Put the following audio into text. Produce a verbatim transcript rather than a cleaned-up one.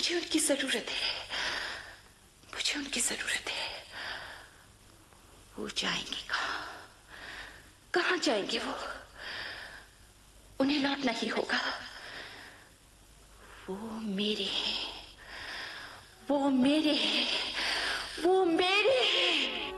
मुझे उनकी जरूरत है, मुझे उनकी जरूरत है। वो जाएंगे कहाँ? कहाँ जाएंगे वो? उन्हें लौटना ही होगा। वो मेरे हैं, वो मेरे हैं, वो मेरे हैं।